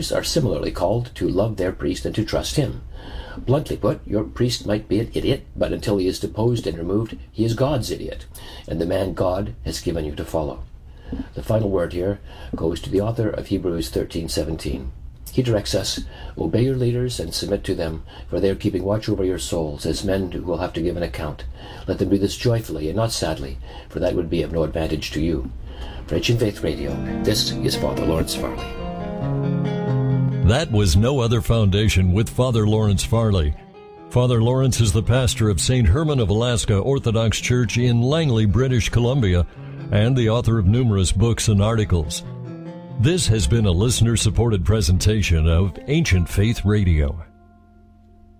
Others are similarly called to love their priest and to trust him. Bluntly put, your priest might be an idiot, but until he is deposed and removed, he is God's idiot, and the man God has given you to follow. The final word here goes to the author of Hebrews 13:17. He directs us, obey your leaders and submit to them, for they are keeping watch over your souls as men who will have to give an account. Let them do this joyfully and not sadly, for that would be of no advantage to you. For Ancient Faith Radio, this is Father Lawrence Farley. That was No Other Foundation with Father Lawrence Farley. Father Lawrence is the pastor of St. Herman of Alaska Orthodox Church in Langley, British Columbia, and the author of numerous books and articles. This has been a listener-supported presentation of Ancient Faith Radio.